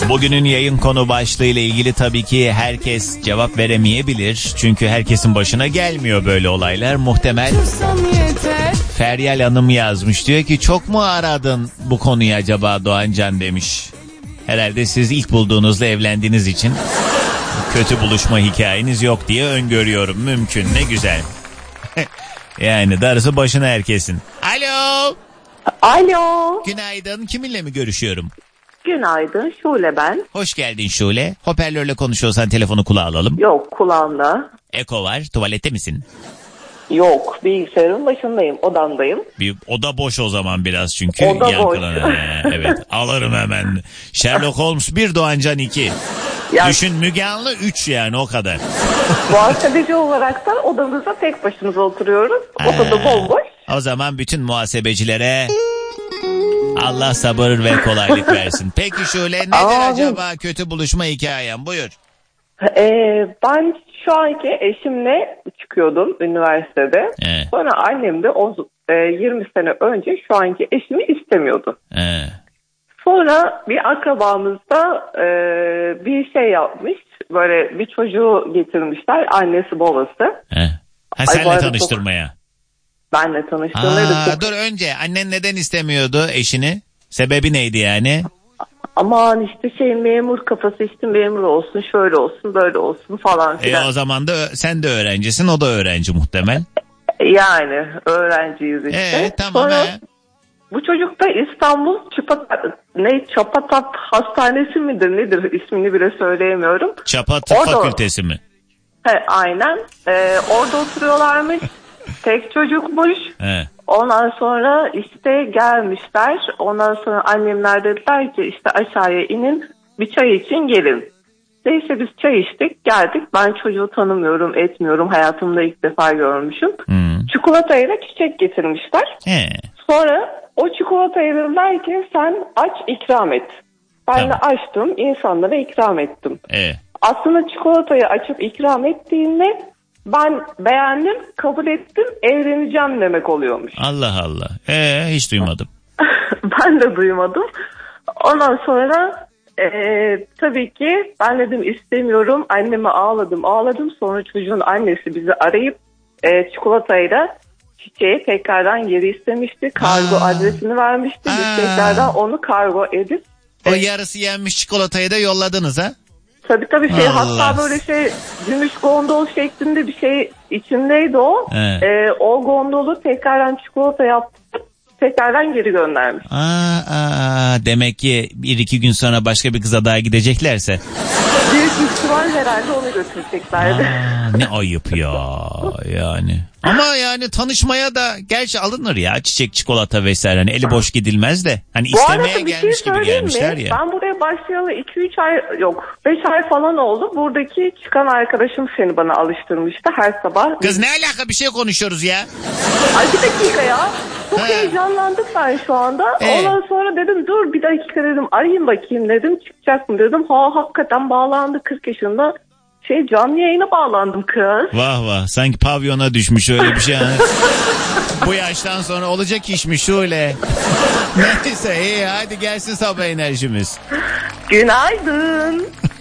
Bugünün yayın konu başlığıyla ilgili tabii ki herkes cevap veremeyebilir. Çünkü herkesin başına gelmiyor böyle olaylar. Muhtemel Feryal Hanım yazmış. Diyor ki çok mu aradın bu konuyu acaba Doğancan demiş. Herhalde siz ilk bulduğunuzda evlendiğiniz için kötü buluşma hikayeniz yok diye öngörüyorum. Mümkün, ne güzel. Yani darısı başına herkesin. Alo. Alo. Günaydın. Kiminle mi görüşüyorum? Günaydın. Şule ben. Hoş geldin Şule. Hoparlörle konuşuyorsan telefonu kulağa alalım. Yok, kulağımda. Eko var. Tuvalette misin? Yok, bilgisayarın başındayım. Odamdayım. Bir oda boş o zaman biraz çünkü. Oda boş. Evet, alırım hemen. Sherlock Holmes 1, Doğancan 2. Yani, düşün Müge Anlı 3 yani, o kadar. muhasebeci olarak da odamızda tek başımıza oturuyoruz. Odada bomboş. O zaman bütün muhasebecilere Allah sabır ve kolaylık versin. Peki Şule, nedir acaba kötü buluşma hikayem? Buyur. Ben şu anki eşimle çıkıyordum üniversitede. Sonra annem de 20 sene önce şu anki eşimi istemiyordu. Sonra bir akrabamız da bir şey yapmış. Böyle bir çocuğu getirmişler. Annesi babası. Senle tanıştırmaya. Benle tanıştırmaydı. Dur, önce annen neden istemiyordu eşini? Sebebi neydi yani? Aman işte memur kafası, işte memur olsun, şöyle olsun, böyle olsun falan filan. O zaman da sen de öğrencisin, o da öğrenci muhtemel. Yani öğrenciyiz işte. Tamam. Sonra bu çocuk da İstanbul Çapatat Hastanesi midir nedir, ismini bile söyleyemiyorum. Çapatat Fakültesi mi? Aynen. Orada oturuyorlarmış. Tek çocukmuş. Ondan sonra işte gelmişler. Ondan sonra annemler dediler ki işte aşağıya inin, bir çay için gelin. Neyse biz çay içtik, geldik. Ben çocuğu tanımıyorum, etmiyorum. Hayatımda ilk defa görmüşüm. Çikolatayla çiçek getirmişler. Sonra o çikolatayı dediler ki sen aç, ikram et. Ben de açtım, insanlara ikram ettim. Aslında çikolatayı açıp ikram ettiğinde ben beğendim, kabul ettim, evleneceğim demek oluyormuş. Allah Allah. Hiç duymadım. Ben de duymadım. Ondan sonra tabii ki ben dedim istemiyorum. Anneme ağladım. Sonra çocuğun annesi bizi arayıp çikolatayla çiçeği tekrardan geri istemişti. Kargo adresini vermişti. Biz tekrardan onu kargo edip. O yarısı yenmiş çikolatayı da yolladınız ha? Tabii hatta böyle gümüş gondol şeklinde bir şey içindeydi o. O gondolu tekrardan çikolata yaptık, tekrardan geri göndermiş. Demek ki 1-2 gün sonra başka bir kıza daha gideceklerse. Büyük ihtimal herhalde onu götüreceklerdi. Ne ayıp ya yani. Ama yani tanışmaya da gerçi alınır ya, çiçek, çikolata vesaire. Hani eli boş gidilmez de. Hani istemeye gelmiş gibi gelmişler ya. Ben buraya başlayalı 2-3 ay yok 5 ay falan oldu. Buradaki çıkan arkadaşım seni bana alıştırmıştı her sabah. Kız ne alaka, bir şey konuşuyoruz ya. Ay bir dakika ya. Çok heyecanlandım ben şu anda. Ondan sonra dedim dur bir dakika dedim, arayayım bakayım dedim, çıkacak mı dedim. Hakikaten bağlandı, 40 yaşında. Canlı yayına bağlandım kız. Vah sanki pavyona düşmüş öyle bir şey. Bu yaştan sonra olacak işmiş şöyle. Neyse iyi, hadi gelsin sabah enerjimiz. Günaydın.